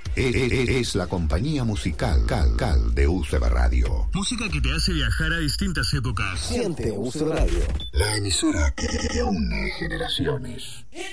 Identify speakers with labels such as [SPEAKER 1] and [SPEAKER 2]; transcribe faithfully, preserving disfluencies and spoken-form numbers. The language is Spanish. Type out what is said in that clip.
[SPEAKER 1] Es, es- es la compañía musical Cal, Cal de U C B Radio.
[SPEAKER 2] Música que te hace viajar a distintas épocas.
[SPEAKER 3] Siente U C B Radio.
[SPEAKER 1] La emisora que une generaciones.